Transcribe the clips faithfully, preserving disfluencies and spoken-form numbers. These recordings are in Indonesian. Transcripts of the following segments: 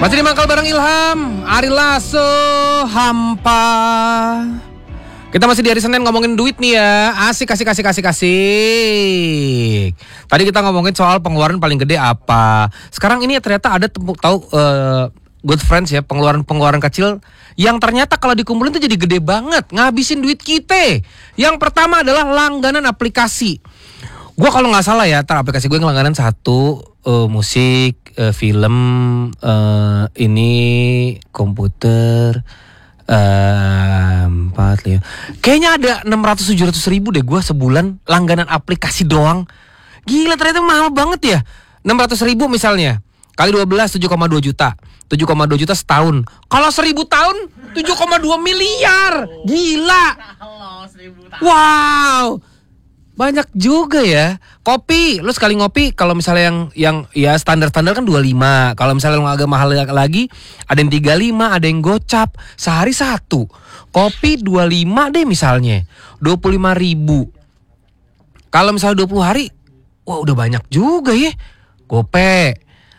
Masih di Mangkal bareng Ilham, Ari Lasso, Hampa. Kita masih di hari Senin ngomongin duit nih ya. Asik, asik, asik, asik, asik. Tadi kita ngomongin soal pengeluaran paling gede apa. Sekarang ini ternyata ada temu, tahu uh, good friends ya, pengeluaran-pengeluaran kecil yang ternyata kalau dikumpulin tuh jadi gede banget, ngabisin duit kita. Yang pertama adalah langganan aplikasi. Gue kalau nggak salah ya, tar aplikasi gue langganan satu, uh, musik, uh, film, uh, ini komputer, uh, empat, lima. Kayaknya ada enam ratus tujuh ratus ribu deh gue sebulan langganan aplikasi doang. Gila, ternyata mahal banget ya. enam ratus ribu misalnya kali dua belas, tujuh koma dua juta. tujuh koma dua juta setahun. Kalau seribu tahun tujuh koma dua miliar. Gila. Wow. Banyak juga ya. Kopi, lu sekali ngopi kalau misalnya yang yang ya standar-standar kan dua puluh lima. Kalau misalnya lu agak mahal lagi, ada yang tiga puluh lima, ada yang gocap. Sehari satu. Kopi dua puluh lima deh misalnya. dua puluh lima ribu. Kalau misalnya dua puluh hari, wah udah banyak juga ya. Gope.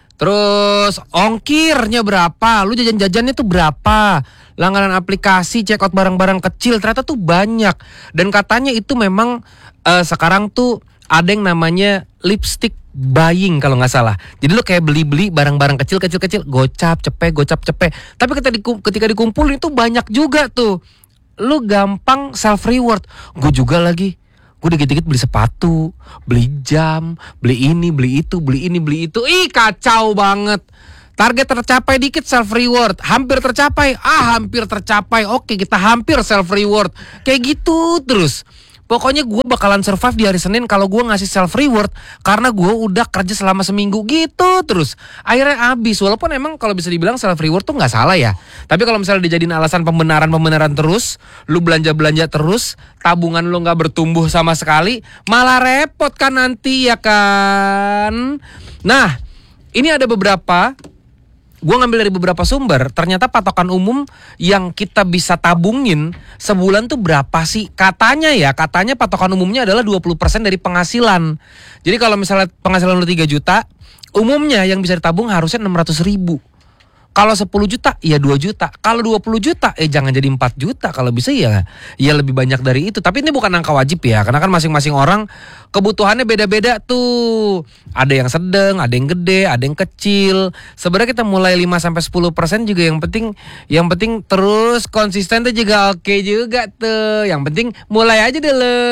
Terus ongkirnya berapa? Lu jajan-jajannya tuh berapa? Langganan aplikasi, check out barang-barang kecil ternyata tuh banyak. Dan katanya itu memang uh, sekarang tuh ada yang namanya lipstick buying kalau nggak salah. Jadi lu kayak beli-beli barang-barang kecil-kecil-kecil, gocap, cepet, gocap, cepet. Tapi ketika, dikum, ketika dikumpulin itu banyak juga tuh. Lu gampang self reward. Gue juga lagi. Gue dikit-dikit beli sepatu, beli jam, beli ini, beli itu, beli ini, beli itu. Ih, kacau banget. Target tercapai dikit self reward. Hampir tercapai. Ah, hampir tercapai. Oke, kita hampir self reward. Kayak gitu terus. Pokoknya gue bakalan survive di hari Senin kalau gue ngasih self reward karena gue udah kerja selama seminggu gitu terus. Akhirnya habis. Walaupun emang kalau bisa dibilang self reward tuh nggak salah ya. Tapi kalau misalnya dijadiin alasan pembenaran-pembenaran terus, lu belanja-belanja terus, tabungan lu nggak bertumbuh sama sekali, malah repot kan nanti ya kan. Nah, ini ada beberapa. Gue ngambil dari beberapa sumber, ternyata patokan umum yang kita bisa tabungin sebulan tuh berapa sih? Katanya ya, katanya patokan umumnya adalah dua puluh persen dari penghasilan. Jadi kalau misalnya penghasilan lu tiga juta, umumnya yang bisa ditabung harusnya enam ratus ribu. Kalau sepuluh juta, ya dua juta. Kalau dua puluh juta, eh jangan jadi empat juta. Kalau bisa ya, ya lebih banyak dari itu. Tapi ini bukan angka wajib ya, karena kan masing-masing orang kebutuhannya beda-beda tuh. Ada yang sedang, ada yang gede, ada yang kecil. Sebenarnya kita mulai lima sampai sepuluh persen juga yang penting, yang penting terus konsisten tuh juga oke juga tuh. Yang penting mulai aja dulu.